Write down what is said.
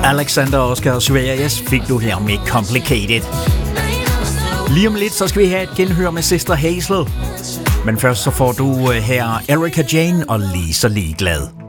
Alexander Oscar Sveriges fik du her med Complicated. Lige om lidt, så skal vi have et genhør med Sister Hazel. Men først så får du her Erika Jane og Lige så ligeglad.